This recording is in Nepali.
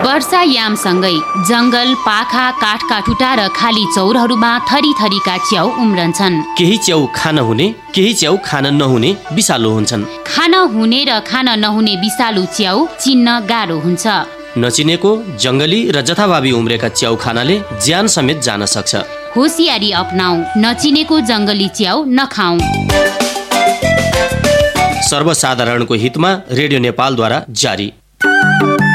वर्षायामसँगै जंगल, पाखा, काठका टुटा र खाली चौरहरूमा थरी थरीका च्याउ उम्रन्छन्। केही च्याउ खान हुने, केही च्याउ खान नहुने विषालु हुन्छन्। खान हुने र खान नहुने विषालु च्याउ चिन्न गाह्रो हुन्छ। नचिनेको, जंगली र जथाभावी उम्रेका च्याउ खानाले ज्यान समेत जान सक्छ। होसियारी अपनाऊ, नचिनेको जंगली च्याउ नखाऊ। सर्वसाधारणको हितमा रेडियो नेपालद्वारा जारी।